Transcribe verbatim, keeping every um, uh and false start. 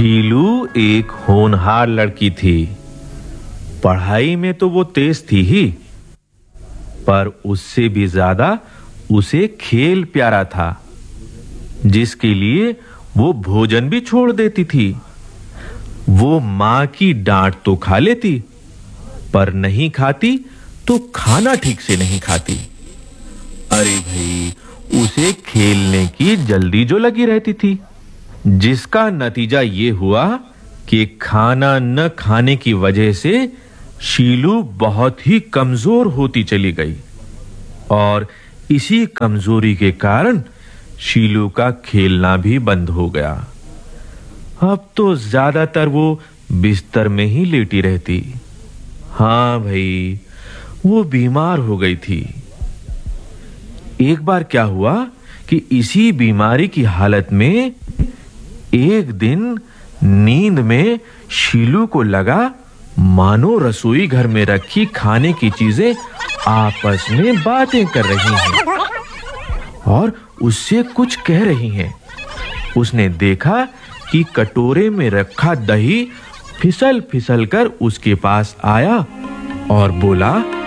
शीलू एक होनहार लड़की थी। पढ़ाई में तो वो तेज थी ही, पर उससे भी ज्यादा उसे खेल प्यारा था, जिसके लिए वो भोजन भी छोड़ देती थी। वो मां की डांट तो खा लेती, पर नहीं खाती तो खाना ठीक से नहीं खाती। अरे भाई, उसे खेलने की जल्दी जो लगी रहती थी, जिसका नतीजा ये हुआ कि खाना न खाने की वजह से शीलू बहुत ही कमजोर होती चली गई, और इसी कमजोरी के कारण शीलू का खेलना भी बंद हो गया। अब तो ज्यादातर वो बिस्तर में ही लेटी रहती। हाँ भाई, वो बीमार हो गई थी। एक बार क्या हुआ कि इसी बीमारी की हालत में एक दिन नींद में शीलू को लगा मानो रसोई घर में रखी खाने की चीजें आपस में बातें कर रही हैं और उससे कुछ कह रही हैं। उसने देखा कि कटोरे में रखा दही फिसल फिसल कर उसके पास आया और बोला,